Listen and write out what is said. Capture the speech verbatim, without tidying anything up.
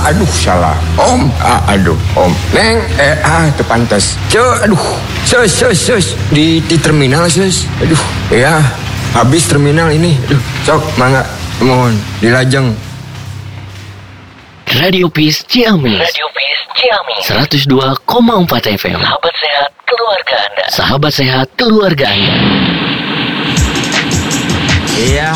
aduh salah. Om, ah, aduh om. Neng, eh ah tepantas. Cuk, aduh. Sus, sus, sus. Di, di terminal sus. Aduh, ya. Habis terminal ini. Aduh, sok, mangga. Mohon, di Lajeng. Radio Peace Ciamis. Radio Peace Ciamis. seratus dua koma empat F M. Sahabat sehat keluarga Anda. Sahabat sehat keluarga Anda. Iya,